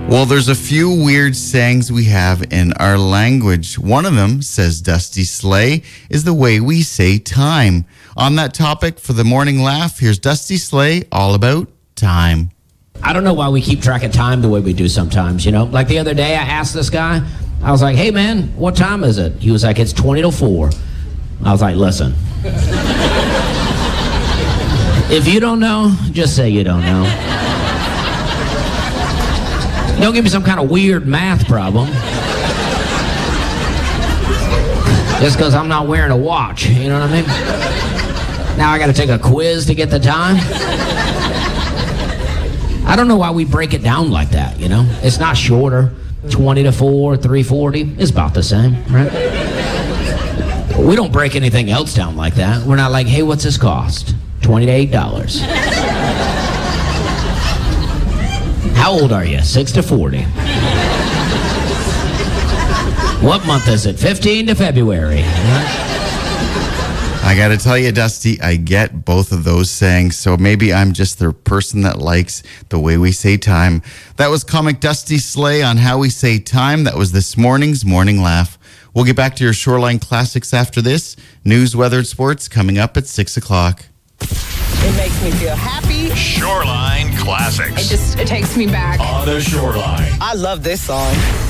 Well, there's a few weird sayings we have in our language. One of them, says Dusty Slay, is the way we say time. On that topic, for the morning laugh, here's Dusty Slay, all about time. I don't know why we keep track of time the way we do sometimes, you know? Like the other day, I asked this guy, I was like, hey man, what time is it? He was like, it's 20 to 4. I was like, listen. If you don't know, just say you don't know. Don't give me some kind of weird math problem. Just because I'm not wearing a watch, you know what I mean? Now I got to take a quiz to get the time. I don't know why we break it down like that, you know? It's not shorter. 20 to 4, 3:40, it's about the same, right? We don't break anything else down like that. We're not like, hey, what's this cost? $20 to $8. How old are you? 6 to 40. What month is it? 15 to February. I got to tell you, Dusty, I get both of those sayings, so maybe I'm just the person that likes the way we say time. That was comic Dusty Slay on how we say time. That was this morning's Morning Laugh. We'll get back to your Shoreline Classics after this. News, weather, and sports coming up at 6 o'clock. It makes me feel happy. Shoreline Classics. It takes me back. On the Shoreline. I love this song.